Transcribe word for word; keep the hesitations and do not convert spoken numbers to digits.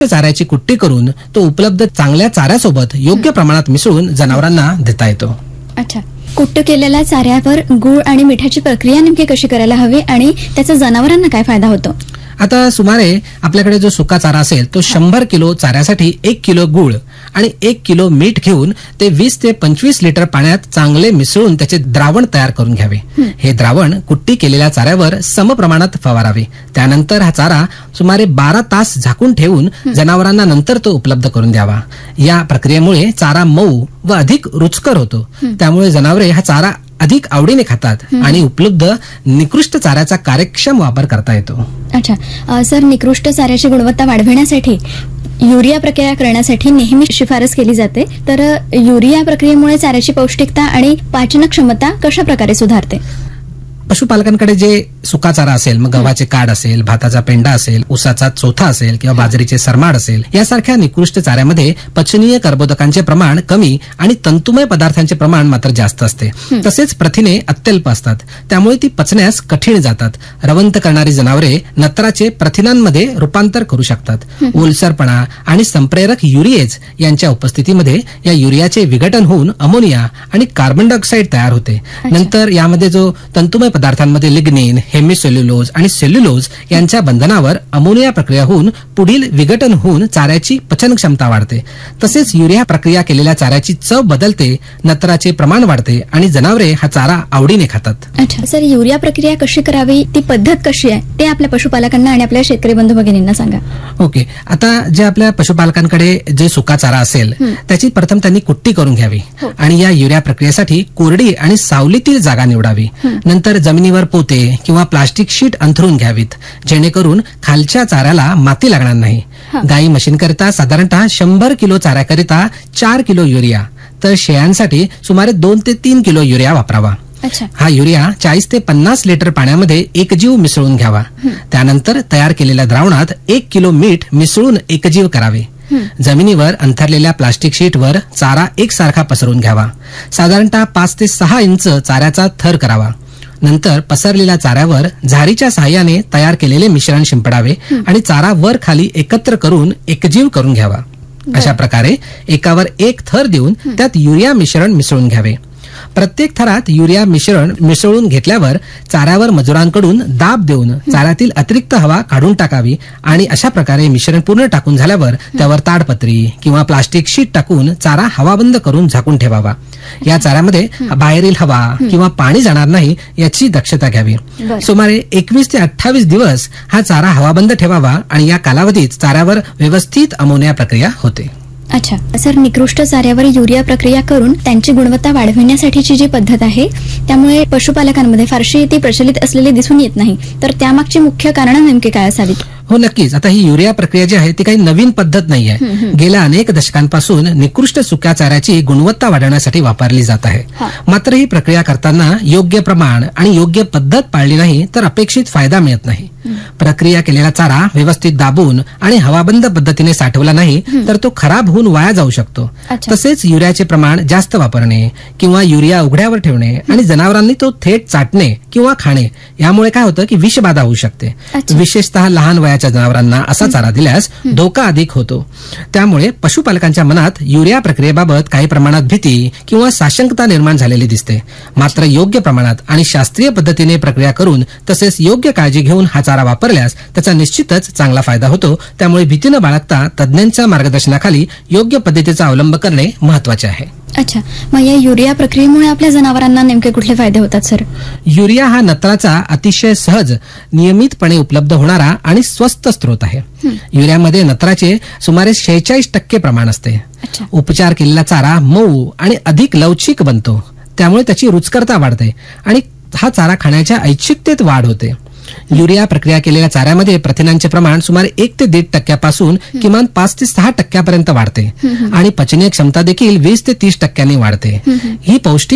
चाऱ्याची कुट्टी करून तो उपलब्ध चांगल्या चाऱ्यासोबत योग्य प्रमाणात मिसळून जनावरांना देता येतो. अच्छा, कुट्ट केलेल्या चाऱ्यावर गुळ आणि मिठाची प्रक्रिया नेमकी कशी करायला हवी आणि त्याचा जनावरांना काय फायदा होतो? आता सुमारे आपल्याकडे जो सुका चारा असेल तो शंभर किलो चाऱ्यासाठी एक किलो गुळ आणि एक किलो मीठ घेऊन ते वीस ते पंचवीस लिटर पाण्यात चांगले मिसळून त्याचे द्रावण तयार करून घ्यावे. हे द्रावण कुट्टी केलेल्या चाऱ्यावर समप्रमाणात फवारावे. त्यानंतर हा चारा सुमारे बारा तास झाकून ठेवून जनावरांना नंतर तो उपलब्ध करून द्यावा. या प्रक्रियेमुळे चारा मऊ व अधिक रुचकर होतो. त्यामुळे जनावरे हा चारा अधिक आवडीने खातात आणि उपलब्ध निकृष्ट चाऱ्याचा कार्यक्षम वापर करता येतो. अच्छा सर, निकृष्ट चाऱ्याची गुणवत्ता वाढविण्यासाठी युरिया प्रक्रिया करण्यासाठी नेहमी शिफारस केली जाते. तर युरिया प्रक्रियेमुळे चाऱ्याची पौष्टिकता आणि पाचन क्षमता कशा प्रकारे सुधारते? पशुपालकांकडे जे सुका चारा असेल, मग गव्हाचे काड असेल, भाताचा पेंडा असेल, ऊसाचा चोथा असेल किंवा बाजरीचे सरमाड असेल, यासारख्या निकृष्ट चाऱ्यामध्ये पचनीय कर्बोदकांचे प्रमाण कमी आणि तंतुमय पदार्थांचे प्रमाण मात्र जास्त असते. तसेच प्रथिने अत्यल्प असतात. त्यामुळे ती पचण्यास कठीण जातात. रवंत करणारी जनावरे नत्राचे प्रथिनांमध्ये रूपांतर करू शकतात. ओलसरपणा आणि संप्रेरक युरिएज यांच्या उपस्थितीमध्ये या युरियाचे विघटन होऊन अमोनिया आणि कार्बन डायऑक्साईड तयार होते. नंतर यामध्ये जो तंतुमय पदार्थांमध्ये लिग्निन, हेमिसेल्युलोज आणि सेल्युलोज यांच्या बंधनावर अमोनिया प्रक्रिया होऊन पुढील विघटन होऊन चाऱ्याची पचन क्षमता वाढते. तसेच युरिया प्रक्रिया केलेल्या चाऱ्याची चव बदलते, नत्राचे प्रमाण वाढते आणि जनावरे हा चारा आवडीने खातात. अच्छा सर, युरिया प्रक्रिया कशी करावी, ती पद्धत कशी आहे ते आपल्या पशुपालकांना आणि आपल्या शेतकरी बंधू भगिनींना सांगा. ओके, आता जे आपल्या पशुपालकांकडे जे सुका चारा असेल त्याची प्रथम त्यांनी कुट्टी करून घ्यावी आणि या युरिया प्रक्रियेसाठी कोरडी आणि सावलीतील जागा निवडावी. नंतर जमिनीवर पोते किंवा प्लास्टिक शीट अंथरून घ्यावीत, जेणेकरून खालच्या चाऱ्याला माती लागणार नाही. गाई म्हशींकरिता साधारणतः शंभर किलो चाऱ्याकरिता चार किलो युरिया, तर शेळ्यांसाठी सुमारे दोन ते तीन किलो युरिया वापरावा. हा युरिया चाळीस ते पन्नास लिटर पाण्यामध्ये एकजीव मिसळून घ्यावा. त्यानंतर तयार केलेल्या द्रावणात एक किलो मीठ मिसळून एकजीव करावे. जमिनीवर अंथरलेल्या प्लास्टिक शीटवर चारा एकसारखा पसरून घ्यावा. साधारणतः पाच ते सहा इंच चाऱ्याचा थर करावा. नंतर पसरलेल्या चाऱ्यावर झारीच्या सहाय्याने तयार केलेले मिश्रण शिंपडावे आणि चारा वर खाली एकत्र करून एकजीव करून घ्यावा. अशा प्रकारे एकावर एक थर देऊन त्यात युरिया मिश्रण मिसळून घ्यावे. प्रत्येक थरात युरिया मिश्रण मिसळून घेतल्यावर चाऱ्यावर मजुरांकडून दाब देऊन चाऱ्यातील अतिरिक्त हवा काढून टाकावी आणि अशा प्रकारे मिश्रण पूर्ण टाकून झाल्यावर त्यावर ताडपत्री किंवा प्लास्टिक शीट टाकून चारा हवाबंद करून झाकून ठेवावा. या चाऱ्यामध्ये बाहेरील हवा किंवा पाणी जाणार नाही याची दक्षता घ्यावी. सुमारे एकवीस ते अठ्ठावीस दिवस हा चारा हवाबंद ठेवावा आणि या कालावधीत चाऱ्यावर व्यवस्थित अमोनिया प्रक्रिया होते. अच्छा सर, निकृष्ट चाऱ्यावर युरिया प्रक्रिया करून त्यांची गुणवत्ता वाढविण्यासाठीची जी पद्धत आहे त्यामुळे पशुपालकांमध्ये फारशी ती प्रचलित असलेली दिसून येत नाही, तर त्यामागची मुख्य कारण नेमके काय असावीत? हो नक्कीच. आता ही युरिया प्रक्रिया जी आहे ती काही नवीन पद्धत नाही आहे. गेल्या अनेक दशकांपासून निकृष्ट सुक्या चाऱ्याची गुणवत्ता वाढवण्यासाठी वापरली जात आहे. मात्र ही प्रक्रिया करताना योग्य प्रमाण आणि योग्य पद्धत पाळली नाही तर अपेक्षित फायदा मिळत नाही. प्रक्रिया केलेला चारा व्यवस्थित दाबून आणि हवाबंद पद्धतीने साठवला नाही तर तो खराब होऊन वाया जाऊ शकतो. तसेच युरियाचे प्रमाण जास्त वापरणे किंवा युरिया उघड्यावर ठेवणे आणि जनावरांनी तो थेट चाटणे किंवा खाणे यामुळे काय होतं की विषबाधा होऊ शकते. विशेषतः लहान वयाच्या जनावरांना असा चारा दिल्यास धोका अधिक होतो. त्यामुळे पशुपालकांच्या मनात युरिया प्रक्रियेबाबत काही प्रमाणात भीती किंवा साशंकता निर्माण झालेली दिसते. मात्र योग्य प्रमाणात आणि शास्त्रीय पद्धतीने प्रक्रिया करून तसेच योग्य काळजी घेऊन हा चारा वापरल्यास त्याचा निश्चितच चांगला फायदा होतो. त्यामुळे भीती न बाळगता तज्ञांच्या मार्गदर्शनाखाली योग्य पद्धतीचा अवलंब करणे महत्वाचे आहे. अच्छा, मग या युरिया प्रक्रियेमुळे आपल्या जनावरांना नेमके कुठले फायदे होतात सर? युरिया हा नत्राचा अतिशय सहज, नियमितपणे उपलब्ध होणारा आणि स्वस्त स्रोत आहे. युरियामध्ये नत्राचे सुमारे शेहेचाळीस टक्के प्रमाण असते. उपचार केलेला चारा मऊ आणि अधिक लवचिक बनतो. त्यामुळे त्याची रुचकरता वाढते आणि हा चारा खाण्याच्या ऐच्छिकतेत वाढ होते. युरिया प्रक्रिया केलेल्या चाऱ्यामध्ये प्रथिनांचे प्रमाण सुमारे एक ते दीड टक्क्यापासून किमान पाच ते सहा टक्क्यापर्यंत वाढते आणि पचनीय क्षमता देखील वीस ते तीस टक्क्यांनी वाढते. ही पौष्टिक